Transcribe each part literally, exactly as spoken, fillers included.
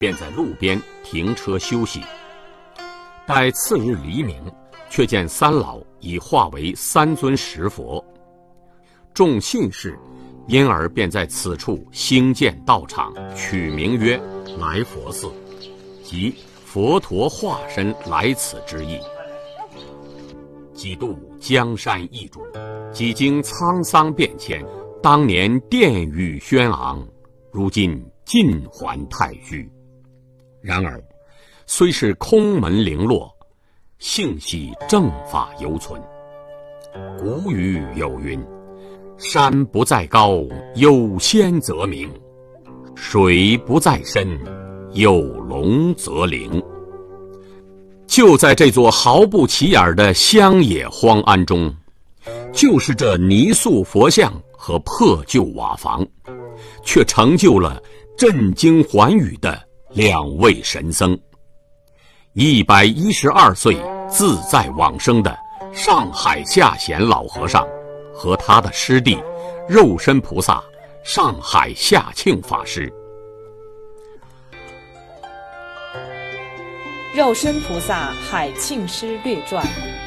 便在路边停车休息。待次日黎明，却见三老已化为三尊石佛，众信士因而便在此处兴建道场，取名曰来佛寺，即佛陀化身来此之意。几度江山易主，几经沧桑变迁，当年殿宇轩昂，如今尽还太虚。然而虽是空门零落，幸系正法犹存。古语有云：山不在高，有仙则名；水不在深，有龙则灵。就在这座毫不起眼的乡野荒庵中，就是这泥塑佛像和破旧瓦房，却成就了震惊寰宇的两位神僧。一百一十二岁自在往生的上海下贤老和尚和他的师弟肉身菩萨上海下庆法师。 肉身菩萨海庆师略传。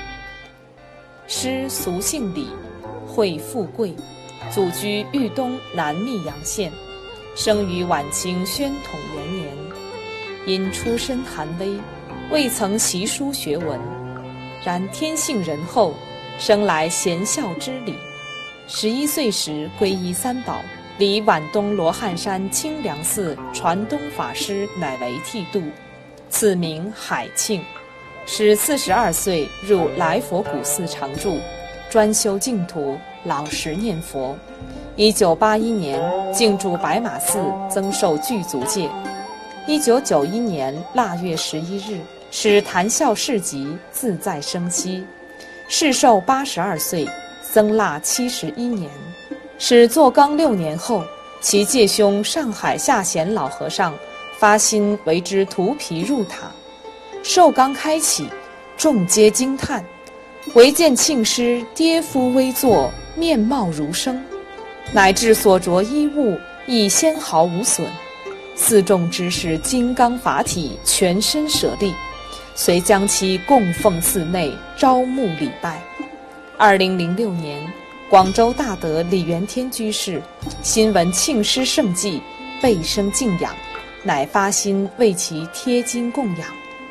师俗姓李，讳富贵，祖居豫东南密阳县，生于晚清宣统元年。因出身寒微，未曾习书学文，然天性仁厚，生来贤孝之理。十一岁时皈依三宝，离皖东罗汉山清凉寺传东法师乃为剃度，此名海庆。使四十二岁入来佛古寺常住，专修净土，老实念佛。一九八一年进驻白马寺，增受具足戒。一九九一年腊月十一日，使谈笑市集，自在生息，世寿八十二岁，僧腊七十一年。使做纲六年后，其介兄上海下贤老和尚发心为之涂皮入塔。寿纲开启，众皆惊叹，唯见庆师跌夫微坐，面貌如生，乃至所着衣物亦纤毫无损。寺众知是金刚法体，全身舍利，遂将其供奉寺内，招募礼拜。二零零六年，广州大德李元天居士新闻庆师圣迹，倍生敬仰，乃发心为其贴金供养。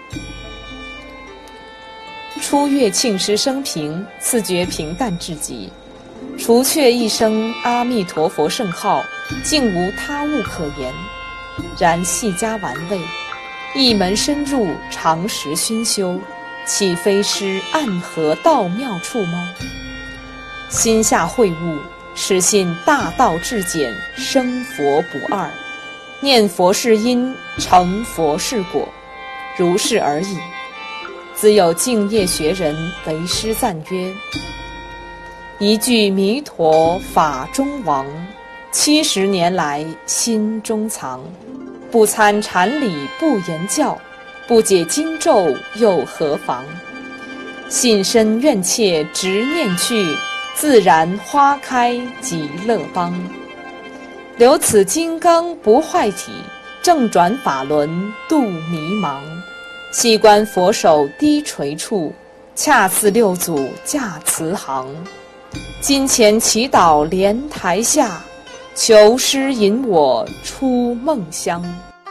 初阅庆师生平，自觉平淡至极，除却一声阿弥陀佛圣号，竟无他物可言。然细加玩味，一门深入，常识熏修，岂非师暗合道妙处吗？心下会悟，始信大道至简，生佛不二，念佛是因，成佛是果，如是而已。自有敬业学人为师赞曰：一句弥陀法中王，七十年来心中藏，不参禅理不言教，不解经咒又何妨？信身愿切直念去，自然花开极乐邦。留此金刚不坏体，正转法轮度迷茫。细观佛手低垂处，恰似六祖驾慈航。金钱祈祷莲台下，求师引我出梦乡。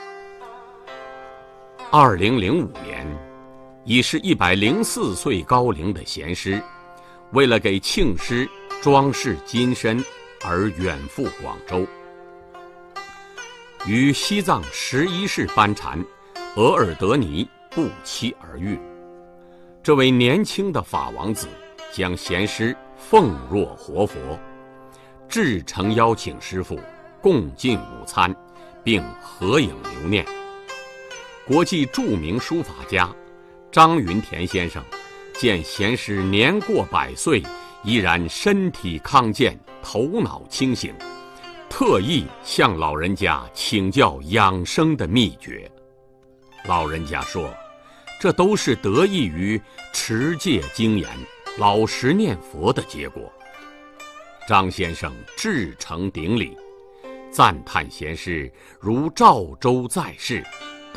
二零零五年，已是一百零四岁高龄的贤师，为了给庆师装饰金身而远赴广州，与西藏十一世班禅额尔德尼不期而遇。这位年轻的法王子将贤师奉若活佛，至诚邀请师父共进午餐，并合影留念。国际著名书法家张云田先生见贤师年过百岁，依然身体康健，头脑清醒，特意向老人家请教养生的秘诀。老人家说，这都是得益于持戒精严、老实念佛的结果。张先生至诚顶礼，赞叹贤师如赵州在世，